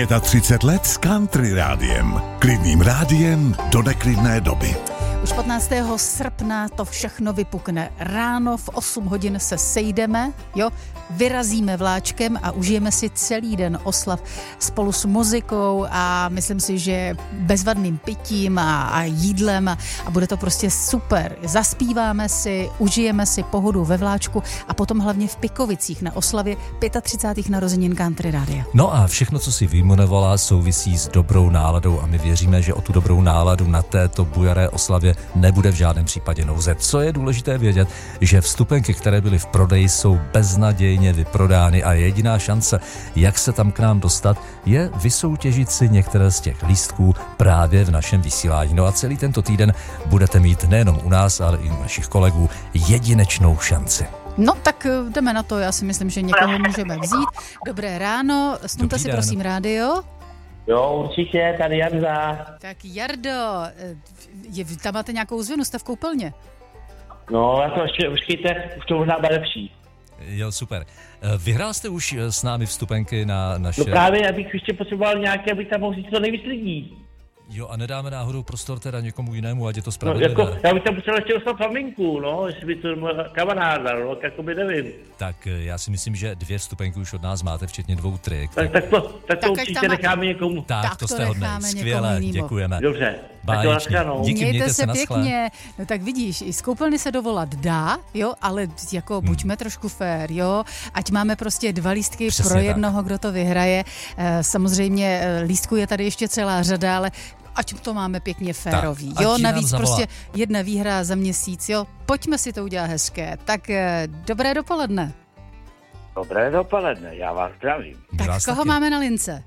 35 let s Country rádiem. Klidným rádiem do neklidné doby. Už 15. srpna to všechno vypukne. Ráno v 8 hodin se sejdeme, vyrazíme vláčkem a užijeme si celý den oslav spolu s muzikou a myslím si, že bezvadným pitím a jídlem a bude to prostě super. Zaspíváme si, užijeme si pohodu ve vláčku a potom hlavně v Pikovicích na oslavě 35. narozenin Country rádia. No a všechno, co si vyjmenovala, souvisí s dobrou náladou a my věříme, že o tu dobrou náladu na této bujaré oslavě nebude v žádném případě nouze. Co je důležité vědět, že vstupenky, které byly v prodeji, jsou beznadějně vyprodány a jediná šance, jak se tam k nám dostat, je vysoutěžit si některé z těch lístků právě v našem vysílání. No a celý tento týden budete mít nejenom u nás, ale i u našich kolegů jedinečnou šanci. No tak jdeme na to, já si myslím, že někoho můžeme vzít. Dobré ráno, snumte si prosím rádio. Jo, určitě, tady Jarda. Tak Jardo, tam máte nějakou zvinu, jste v koupelně? No, jako ještě počkejte, už to možná bude lepší. Jo, super. Vyhrál jste už s námi vstupenky na naše... No právě, abych ještě potřeboval nějaké, abych tam mohl říct co nejvíc lidí. Jo, a nedáme náhodou prostor teda někomu jinému, ať je to spravedlivé. No, jako, já bych tam potřeboval ještě dostat faminku, no, jestli by to moje kamaráda, no, jako by nevím. Tak já si myslím, že 2 vstupenky už od nás máte, včetně 2 trik. Tak to určitě necháme někomu. Tak to jste hodnej, skvěle, děkujeme. Dobře, báječně. Díky, mějte se pěkně. No tak vidíš, i z koupelny se dovolat dá, ale jako buďme trošku fér, ať máme prostě 2 lístky přesně pro jednoho, tak. Kdo to vyhraje. Samozřejmě lístků je tady ještě celá řada, ale ať to máme pěkně férový, tak, navíc prostě 1 výhra za měsíc, pojďme si to udělat hezké. Tak dobré dopoledne. Dobré dopoledne, já vás zdravím. Tak koho máme na lince?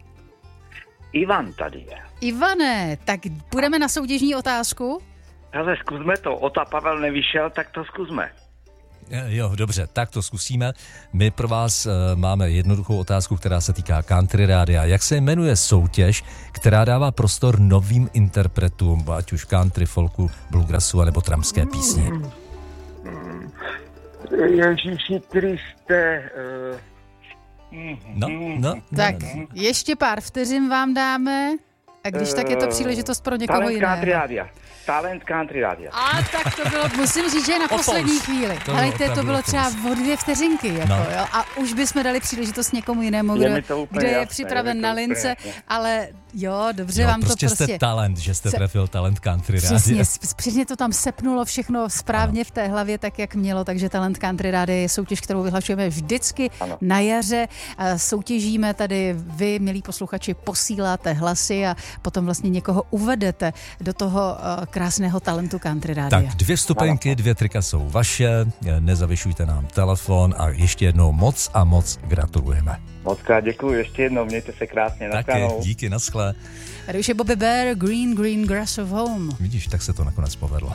Ivan tady je. Ivane, tak budeme na soutěžní otázku? Ale zkusme to, Ota Pavel nevyšel, tak to zkusme. Jo, dobře, tak to zkusíme. My pro vás máme jednoduchou otázku, která se týká Country rádia. Jak se jmenuje soutěž, která dává prostor novým interpretům, ať už country, folku, bluegrassu anebo tramské písně? Ježíši Kriste. No. Tak, ještě pár vteřin vám dáme. A když tak je to příležitost pro někoho jiného. Talent Country rádia. A tak to bylo, musím říct, že na poslední chvíli. Ale to bylo třeba o 2 vteřinky, a už bychom dali příležitost někomu jinému, kdo je připraven na lince, ale dobře, vám prostě to prostě... jste talent, že jste trefil talent Country rádia. Přesně to tam sepnulo všechno správně v té hlavě, tak jak mělo, takže talent Country rádia je soutěž, kterou vyhlašujeme vždycky na jaře. Soutěžíme tady, vy, milí posluchači, posíláte hlasy a potom vlastně někoho uvedete do toho krásného talentu Country rádia. Tak 2 vstupenky, 2 trika jsou vaše, nezavěšujte nám telefon a ještě jednou moc a moc gratulujeme. Mockrát děkuji, ještě jednou, mějte se krásně, Také, díky, naschle. Tady už je Bobby Bear, Green Grass of Home. Vidíš, tak se to nakonec povedlo.